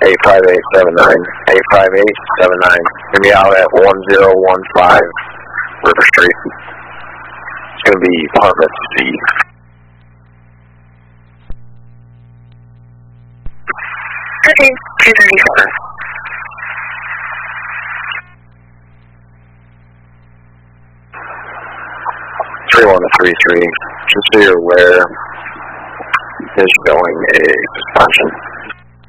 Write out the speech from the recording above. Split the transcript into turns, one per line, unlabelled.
85879. 85879. Gonna be out at 1015 River Street. It's gonna be apartment C.
Okay, 234.
3133. Just so you're aware, is showing a suspension.